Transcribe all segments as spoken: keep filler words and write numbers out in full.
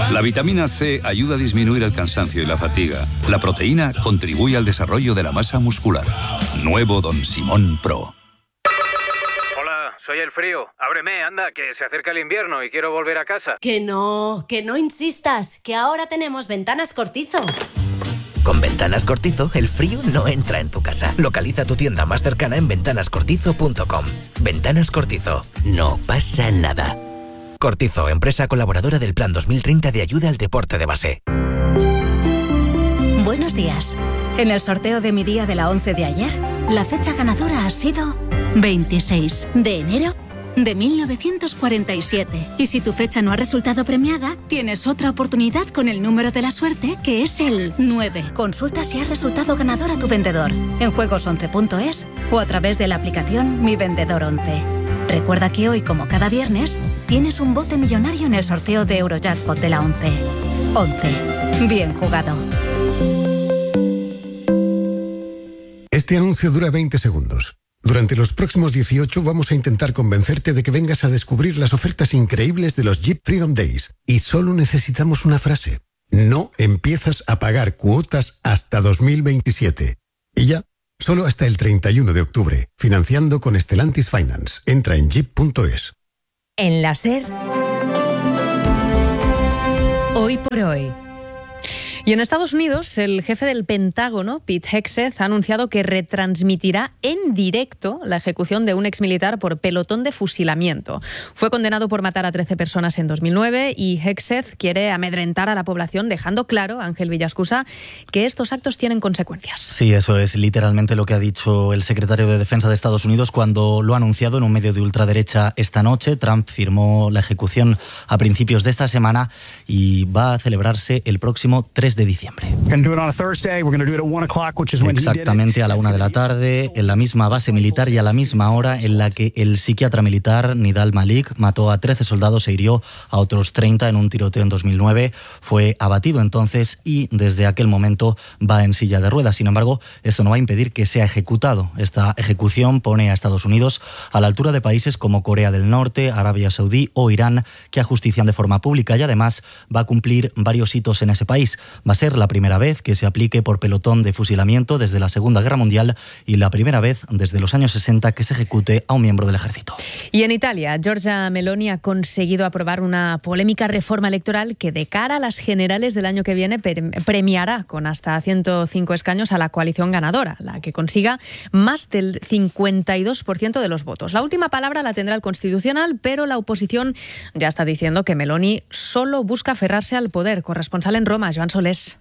La vitamina C ayuda a disminuir el cansancio y la fatiga. La proteína contribuye al desarrollo de la masa muscular. Nuevo Don Simón Pro. Hola, soy el frío. Ábreme, anda, que se acerca el invierno y quiero volver a casa. Que no, que no insistas, que ahora tenemos Ventanas Cortizo. Con Ventanas Cortizo, el frío no entra en tu casa. Localiza tu tienda más cercana en ventanas cortizo punto com. Ventanas Cortizo. No pasa nada. Cortizo, empresa colaboradora del Plan dos mil treinta de ayuda al deporte de base. Buenos días. En el sorteo de mi día de la once de ayer, la fecha ganadora ha sido veintiséis de enero de mil novecientos cuarenta y siete. Y si tu fecha no ha resultado premiada, tienes otra oportunidad con el número de la suerte, que es el nueve. Consulta si ha resultado ganador a tu vendedor en juegos once punto es o a través de la aplicación Mi Vendedor once. Recuerda que hoy, como cada viernes, tienes un bote millonario en el sorteo de Eurojackpot de la once. once. Bien jugado. Este anuncio dura veinte segundos. Durante los próximos dieciocho vamos a intentar convencerte de que vengas a descubrir las ofertas increíbles de los Jeep Freedom Days. Y solo necesitamos una frase. No empiezas a pagar cuotas hasta dos mil veintisiete. Y ya, solo hasta el treinta y uno de octubre. Financiando con Stellantis Finance. Entra en jeep punto es. En la SER, hoy por hoy. Y en Estados Unidos, el jefe del Pentágono, Pete Hegseth, ha anunciado que retransmitirá en directo la ejecución de un exmilitar por pelotón de fusilamiento. Fue condenado por matar a trece personas en dos mil nueve y Hegseth quiere amedrentar a la población, dejando claro, Ángel Villascusa, que estos actos tienen consecuencias. Sí, eso es literalmente lo que ha dicho el secretario de Defensa de Estados Unidos cuando lo ha anunciado en un medio de ultraderecha esta noche. Trump firmó la ejecución a principios de esta semana y va a celebrarse el próximo tres de diciembre. Exactamente a la una de la tarde, en la misma base militar y a la misma hora en la que el psiquiatra militar Nidal Malik mató a trece soldados e hirió a otros treinta en un tiroteo en dos mil nueve. Fue abatido entonces y desde aquel momento va en silla de ruedas. Sin embargo, esto no va a impedir que sea ejecutado. Esta ejecución pone a Estados Unidos a la altura de países como Corea del Norte, Arabia Saudí o Irán, que ajustician de forma pública y además va a cumplir varios hitos en ese país. Va a ser la primera vez que se aplique por pelotón de fusilamiento desde la Segunda Guerra Mundial y la primera vez desde los años sesenta que se ejecute a un miembro del ejército. Y en Italia, Giorgia Meloni ha conseguido aprobar una polémica reforma electoral que de cara a las generales del año que viene premiará con hasta ciento cinco escaños a la coalición ganadora, la que consiga más del cincuenta y dos por ciento de los votos. La última palabra la tendrá el Constitucional, pero la oposición ya está diciendo que Meloni solo busca aferrarse al poder. Corresponsal en Roma, Joan Solés.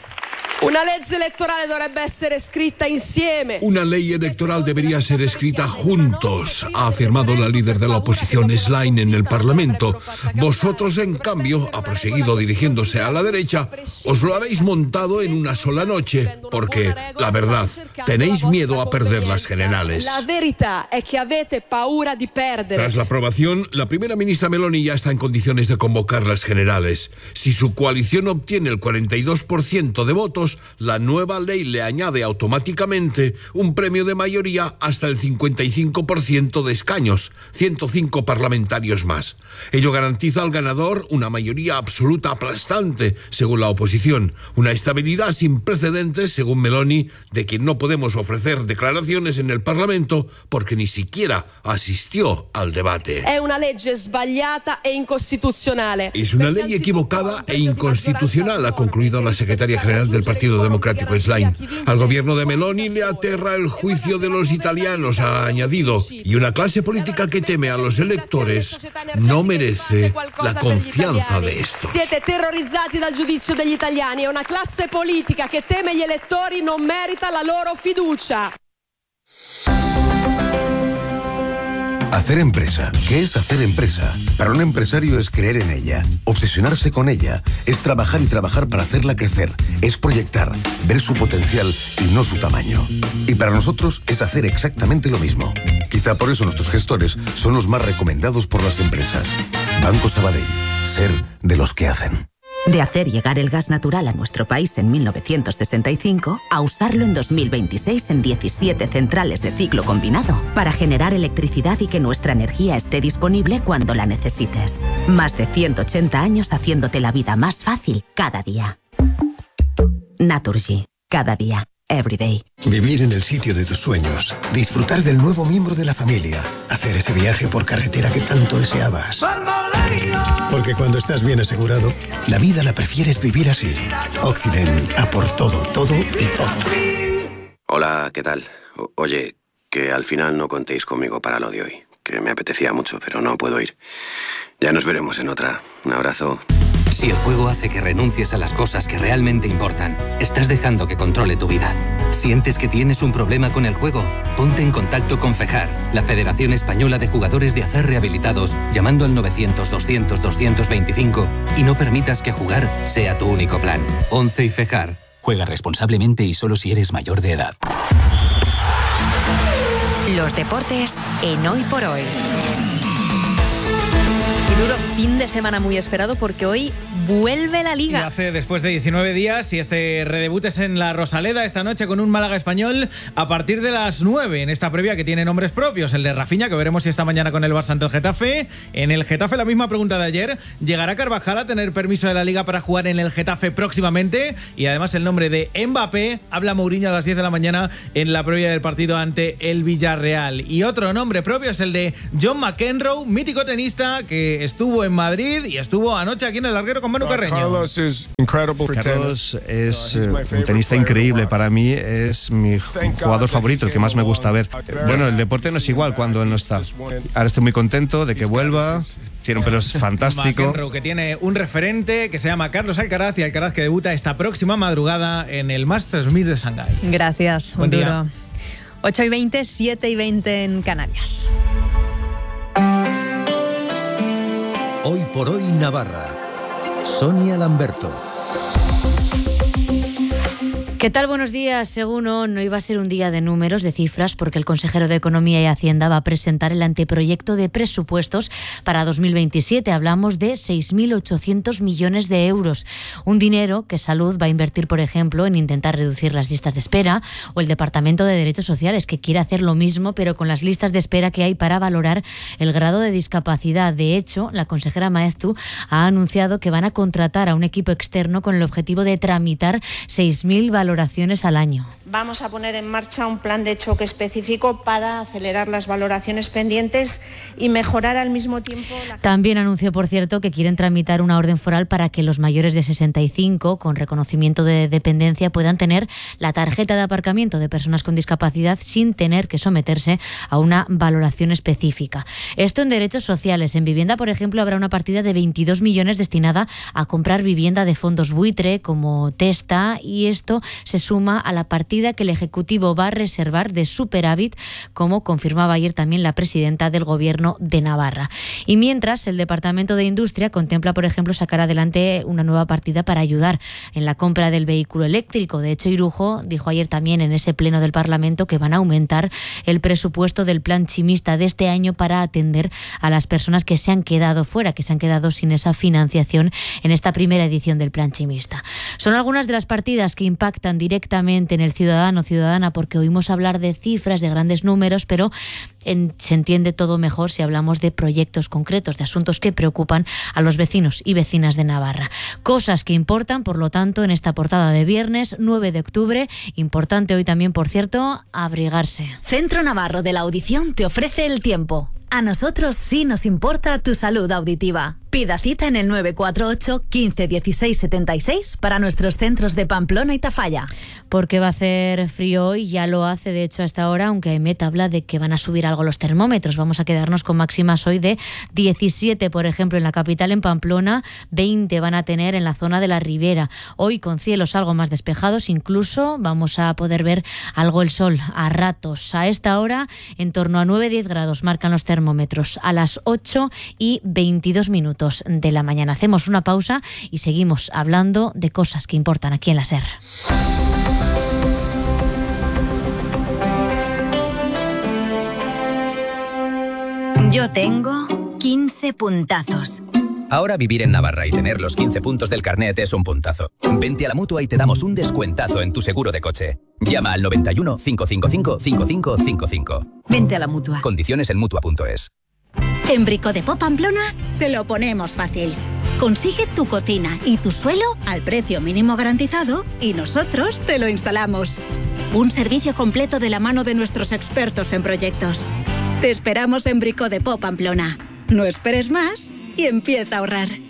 Una legge elettorale dovrebbe essere scritta insieme. Una ley electoral debería ser escrita juntos, ha afirmado la líder de la oposición Schlein en el Parlamento. Vosotros, en cambio, ha proseguido dirigiéndose a la derecha, os lo habéis montado en una sola noche, porque, la verdad, tenéis miedo a perder las generales. La verità è che avete paura di perdere. Tras la aprobación, la primera ministra Meloni ya está en condiciones de convocar las generales. Si su coalición obtiene el cuarenta y dos por ciento de votos, la nueva ley le añade automáticamente un premio de mayoría hasta el cincuenta y cinco por ciento de escaños, ciento cinco parlamentarios más. Ello garantiza al ganador una mayoría absoluta aplastante, según la oposición, una estabilidad sin precedentes, según Meloni, de quien no podemos ofrecer declaraciones en el Parlamento porque ni siquiera asistió al debate. Es una legge sbagliata e incostituzionale. Es una ley equivocada e inconstitucional, ha concluido la secretaria general del Partido Democrático Schlein. Al gobierno de Meloni le aterra el juicio de los italianos, ha añadido, y una clase política que teme a los electores no merece la confianza de estos. Siete terrorizzati dal giudizio degli italiani e una classe politica che teme gli elettori non merita la loro fiducia. Hacer empresa. ¿Qué es hacer empresa? Para un empresario es creer en ella, obsesionarse con ella, es trabajar y trabajar para hacerla crecer, es proyectar, ver su potencial y no su tamaño. Y para nosotros es hacer exactamente lo mismo. Quizá por eso nuestros gestores son los más recomendados por las empresas. Banco Sabadell. Ser de los que hacen. De hacer llegar el gas natural a nuestro país en mil novecientos sesenta y cinco a usarlo en dos mil veintiséis en diecisiete centrales de ciclo combinado para generar electricidad y que nuestra energía esté disponible cuando la necesites. Más de ciento ochenta años haciéndote la vida más fácil cada día. Naturgy. Cada día. Everyday. Vivir en el sitio de tus sueños. Disfrutar del nuevo miembro de la familia. Hacer ese viaje por carretera que tanto deseabas. Porque cuando estás bien asegurado, la vida la prefieres vivir así. Occident. A por todo, todo y todo. Hola, ¿qué tal? O- oye, que al final no contéis conmigo para lo de hoy. Que me apetecía mucho, pero no puedo ir. Ya nos veremos en otra. Un abrazo. Si el juego hace que renuncies a las cosas que realmente importan, estás dejando que controle tu vida. ¿Sientes que tienes un problema con el juego? Ponte en contacto con FEJAR, la Federación Española de Jugadores de Azar Rehabilitados, llamando al novecientos, doscientos, doscientos veinticinco y no permitas que jugar sea tu único plan. once y FEJAR. Juega responsablemente y solo si eres mayor de edad. Los deportes en Hoy por Hoy. Y duro fin de semana muy esperado porque hoy vuelve la Liga. Y hace después de diecinueve días y este redebut es en la Rosaleda esta noche con un Málaga Español a partir de las nueve en esta previa que tiene nombres propios, el de Rafinha, que veremos si esta mañana con el Barça ante el Getafe. En el Getafe la misma pregunta de ayer, ¿llegará Carvajal a tener permiso de la Liga para jugar en el Getafe próximamente? Y además el nombre de Mbappé, habla Mourinho a las diez de la mañana en la previa del partido ante el Villarreal. Y otro nombre propio es el de John McEnroe, mítico tenista que estuvo en Madrid y estuvo anoche aquí en el Larguero con Manu Carreño. Carlos es Carlos es eh, un tenista increíble. Para mí es mi jugador favorito, el que más me gusta ver. Bueno, el deporte no es igual cuando él no está. Ahora estoy muy contento de que vuelva. Tiene un pelo fantástico. McEnroe, que tiene un referente que se llama Carlos Alcaraz, y Alcaraz que debuta esta próxima madrugada en el Masters mil de Shanghái. Gracias, Buen día. Duro. ocho y veinte, siete y veinte en Canarias. Hoy por hoy Navarra. Sonia Lamberto. ¿Qué tal? Buenos días. Según no iba a ser un día de números, de cifras, porque el consejero de Economía y Hacienda va a presentar el anteproyecto de presupuestos para dos mil veintisiete. Hablamos de seis mil ochocientos millones de euros. Un dinero que Salud va a invertir, por ejemplo, en intentar reducir las listas de espera, o el Departamento de Derechos Sociales, que quiere hacer lo mismo, pero con las listas de espera que hay para valorar el grado de discapacidad. De hecho, la consejera Maeztu ha anunciado que van a contratar a un equipo externo con el objetivo de tramitar seis mil valoraciones al año. Vamos a poner en marcha un plan de choque específico para acelerar las valoraciones pendientes y mejorar al mismo tiempo la... También anunció, por cierto, que quieren tramitar una orden foral para que los mayores de sesenta y cinco con reconocimiento de dependencia puedan tener la tarjeta de aparcamiento de personas con discapacidad sin tener que someterse a una valoración específica. Esto en derechos sociales. En vivienda, por ejemplo, habrá una partida de veintidós millones destinada a comprar vivienda de fondos buitre como Testa, y esto se suma a la partida que el Ejecutivo va a reservar de superávit, como confirmaba ayer también la presidenta del Gobierno de Navarra. Y mientras, el Departamento de Industria contempla, por ejemplo, sacar adelante una nueva partida para ayudar en la compra del vehículo eléctrico. De hecho, Irujo dijo ayer también en ese pleno del Parlamento que van a aumentar el presupuesto del plan chimista de este año para atender a las personas que se han quedado fuera, que se han quedado sin esa financiación en esta primera edición del plan chimista. Son algunas de las partidas que impactan directamente en el ciudadano ciudadana, porque oímos hablar de cifras, de grandes números, pero en, se entiende todo mejor si hablamos de proyectos concretos, de asuntos que preocupan a los vecinos y vecinas de Navarra. Cosas que importan, por lo tanto, en esta portada de viernes nueve de octubre. Importante hoy también, por cierto, abrigarse. Centro Navarro de la Audición te ofrece el tiempo. A nosotros sí nos importa tu salud auditiva. Pida cita en el nueve cuatro ocho, quince, dieciséis, setenta y seis para nuestros centros de Pamplona y Tafalla. Porque va a hacer frío hoy, ya lo hace de hecho hasta ahora, aunque Emet habla de que van a subir algo los termómetros. Vamos a quedarnos con máximas hoy de diecisiete, por ejemplo, en la capital, en Pamplona, veinte van a tener en la zona de la Ribera. Hoy con cielos algo más despejados, incluso vamos a poder ver algo el sol a ratos. A esta hora, en torno a nueve a diez grados marcan los termómetros, a las ocho y veintidós minutos de la mañana. Hacemos una pausa y seguimos hablando de cosas que importan aquí en la SER. Yo tengo quince puntazos. Ahora vivir en Navarra y tener los quince puntos del carnet es un puntazo. Vente a la Mutua y te damos un descuentazo en tu seguro de coche. Llama al noventa y uno, cinco cinco cinco, cinco cinco cinco cinco. Vente a la Mutua. Condiciones en Mutua punto es. En Brico de Pop Pamplona te lo ponemos fácil. Consigue tu cocina y tu suelo al precio mínimo garantizado y nosotros te lo instalamos. Un servicio completo de la mano de nuestros expertos en proyectos. Te esperamos en Brico de Pop Pamplona. No esperes más y empieza a ahorrar.